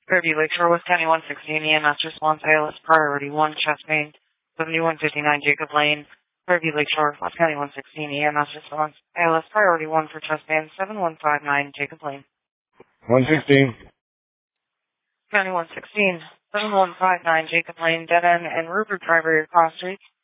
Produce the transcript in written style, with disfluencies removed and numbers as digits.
Fairview Lakeshore, West County 116, EMS response, ALS priority 1, chest pain, 7159 Jacob Lane. Fairview Lakeshore, West County 116, EMS response, ALS priority 1 for chest pain, 7159 Jacob Lane. 116. County 116, 7159 Jacob Lane, dead end and Rupert Driver, cross street.